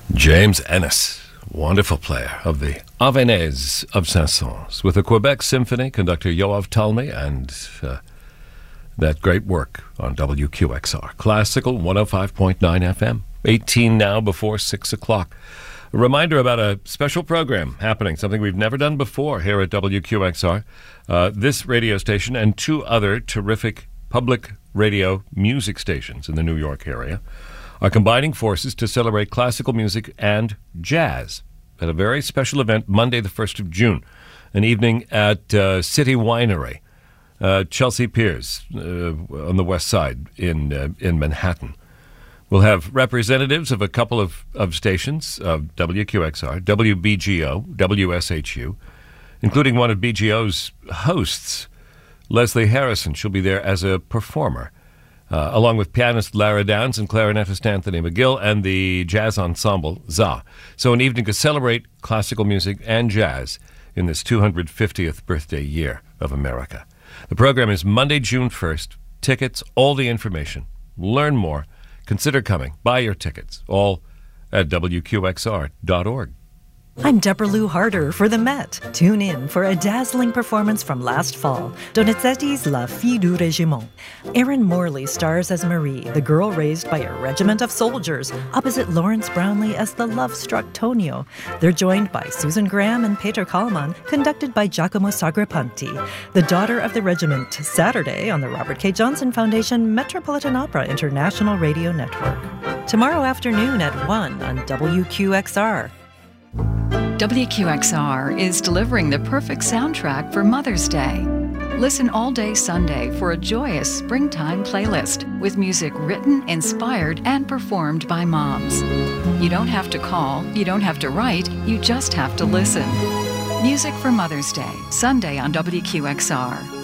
James Ennis, wonderful player of the Avesnes of Saint-Saëns, with the Quebec Symphony, conductor Yoav Talmy, and that great work on WQXR. Classical 105.9 FM, 18 now before 6 o'clock. A reminder about a special program happening, something we've never done before here at WQXR. This radio station and two other terrific public radio music stations in the New York area are combining forces to celebrate classical music and jazz at a very special event Monday, the 1st of June, an evening at City Winery, Chelsea Piers on the west side in Manhattan. We'll have representatives of a couple of stations, WQXR, WBGO, WSHU, including one of BGO's hosts, Leslie Harrison. She'll be there as a performer, along with pianist Lara Downs and clarinetist Anthony McGill and the jazz ensemble ZA. So an evening to celebrate classical music and jazz in this 250th birthday year of America. The program is Monday, June 1st. Tickets, all the information. Learn more. Consider coming. Buy your tickets. All at WQXR.org. I'm Deborah Lou Harder for the Met. Tune in for a dazzling performance from last fall, Donizetti's La Fille du Régiment. Erin Morley stars as Marie, the girl raised by a regiment of soldiers, opposite Lawrence Brownlee as the love-struck Tonio. They're joined by Susan Graham and Peter Kallman, conducted by Giacomo Sagrapanti. The Daughter of the Regiment, Saturday on the Robert K. Johnson Foundation Metropolitan Opera International Radio Network. Tomorrow afternoon at 1 on WQXR. WQXR is delivering the perfect soundtrack for Mother's Day. Listen all day Sunday for a joyous springtime playlist with music written, inspired, and performed by moms. You don't have to call, you don't have to write, you just have to listen. Music for Mother's Day, Sunday on WQXR.